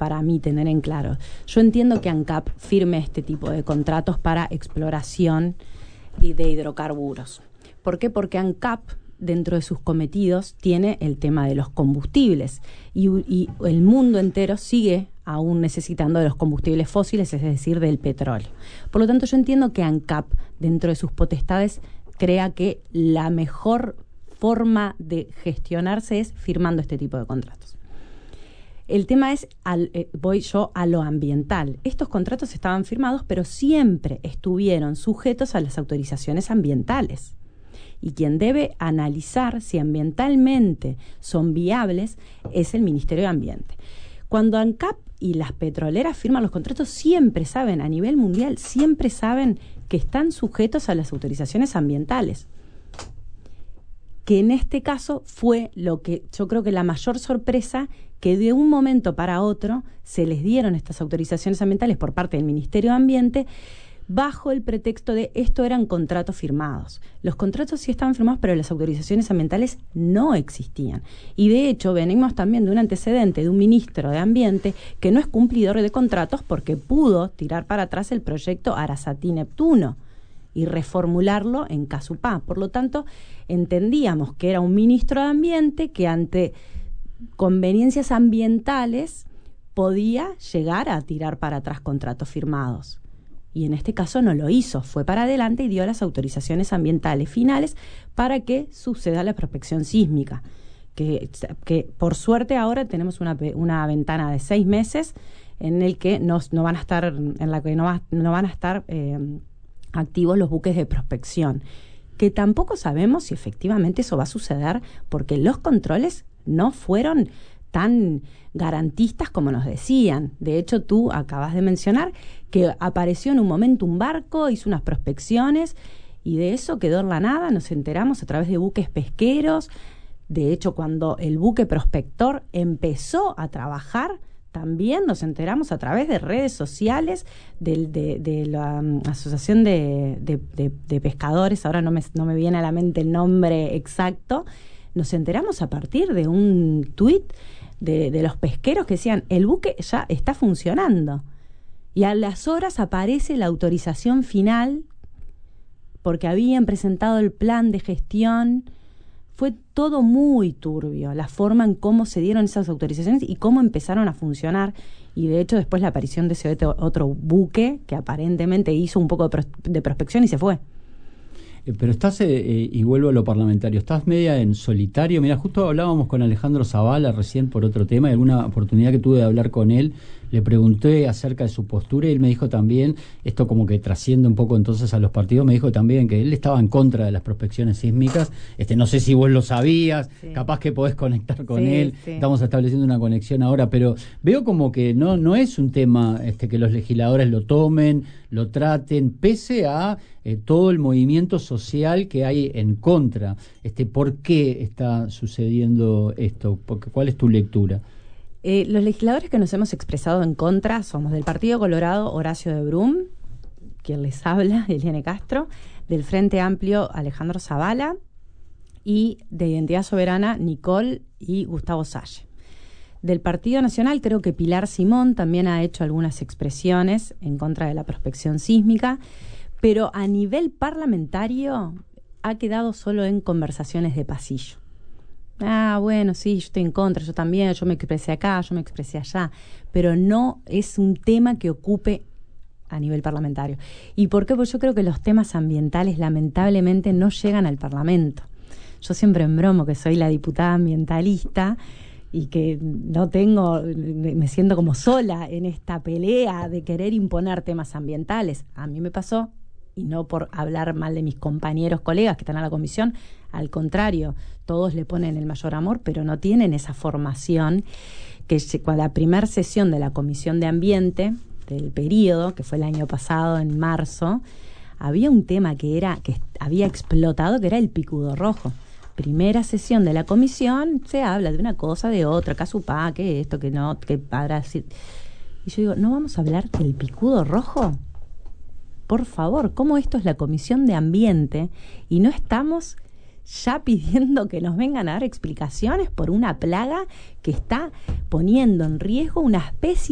para mí tener en claro. Yo entiendo que ANCAP firme este tipo de contratos para exploración de hidrocarburos. ¿Por qué? Porque ANCAP, dentro de sus cometidos, tiene el tema de los combustibles y el mundo entero sigue aún necesitando de los combustibles fósiles, es decir, del petróleo. Por lo tanto, yo entiendo que ANCAP, dentro de sus potestades, crea que la mejor forma de gestionarse es firmando este tipo de contratos. El tema es, voy yo a lo ambiental. Estos contratos estaban firmados, pero siempre estuvieron sujetos a las autorizaciones ambientales. Y quien debe analizar si ambientalmente son viables es el Ministerio de Ambiente. Cuando ANCAP y las petroleras firman los contratos, siempre saben, a nivel mundial, siempre saben que están sujetos a las autorizaciones ambientales. Que en este caso fue lo que yo creo que la mayor sorpresa, que de un momento para otro se les dieron estas autorizaciones ambientales por parte del Ministerio de Ambiente bajo el pretexto de esto eran contratos firmados. Los contratos sí estaban firmados, pero las autorizaciones ambientales no existían. Y de hecho venimos también de un antecedente de un ministro de Ambiente que no es cumplidor de contratos porque pudo tirar para atrás el proyecto Arasati-Neptuno y reformularlo en Casupá. Por lo tanto, entendíamos que era un ministro de Ambiente que ante conveniencias ambientales podía llegar a tirar para atrás contratos firmados. Y en este caso no lo hizo, fue para adelante y dio las autorizaciones ambientales finales para que suceda la prospección sísmica. Que por suerte ahora tenemos una ventana de 6 meses en el que no van a estar, en la que no van a estar activos los buques de prospección, que tampoco sabemos si efectivamente eso va a suceder porque los controles no fueron tan garantistas como nos decían. De hecho, tú acabas de mencionar que apareció en un momento un barco, hizo unas prospecciones y de eso quedó en la nada, nos enteramos a través de buques pesqueros. De hecho, cuando el buque prospector empezó a trabajar, también nos enteramos a través de redes sociales de la Asociación de Pescadores, ahora no me viene a la mente el nombre exacto, nos enteramos a partir de un tuit de los pesqueros que decían, el buque ya está funcionando. Y a las horas aparece la autorización final porque habían presentado el plan de gestión. Fue todo muy turbio, la forma en cómo se dieron esas autorizaciones y cómo empezaron a funcionar. Y de hecho después la aparición de ese otro buque que aparentemente hizo un poco de prospección y se fue. Pero estás, y vuelvo a lo parlamentario, estás media en solitario. Mira, justo hablábamos con Alejandro Zavala recién por otro tema, y alguna oportunidad que tuve de hablar con él, le pregunté acerca de su postura y él me dijo también, esto como que trasciende un poco entonces a los partidos, me dijo también que él estaba en contra de las prospecciones sísmicas. No sé si vos lo sabías, sí. Capaz que podés conectar con él, sí. Estamos estableciendo una conexión ahora, pero veo como que no es un tema que los legisladores lo tomen, lo traten, pese a todo el movimiento social que hay en contra. ¿Por qué está sucediendo esto? ¿Cuál es tu lectura? Los legisladores que nos hemos expresado en contra somos del Partido Colorado, Horacio de Brum, quien les habla, Eliane Castro, del Frente Amplio, Alejandro Zavala, y de Identidad Soberana, Nicole y Gustavo Salle. Del Partido Nacional, creo que Pilar Simón también ha hecho algunas expresiones en contra de la prospección sísmica, pero a nivel parlamentario ha quedado solo en conversaciones de pasillo. Bueno, sí, yo estoy en contra, yo también, yo me expresé acá, yo me expresé allá, pero no es un tema que ocupe a nivel parlamentario. ¿Y por qué? Porque yo creo que los temas ambientales lamentablemente no llegan al Parlamento. Yo siempre embromo que soy la diputada ambientalista y que me siento como sola en esta pelea de querer imponer temas ambientales. A mí me pasó, y no por hablar mal de mis compañeros, colegas que están en la comisión, al contrario, todos le ponen el mayor amor, pero no tienen esa formación que con la primera sesión de la Comisión de Ambiente del periodo, que fue el año pasado, en marzo, había un tema que había explotado, que era el picudo rojo. Primera sesión de la comisión, se habla de una cosa, de otra, Casupá, que esto, que no, que para decir. Y yo digo, ¿no vamos a hablar del picudo rojo? Por favor, ¿cómo esto es la Comisión de Ambiente y no estamos ya pidiendo que nos vengan a dar explicaciones por una plaga que está poniendo en riesgo una especie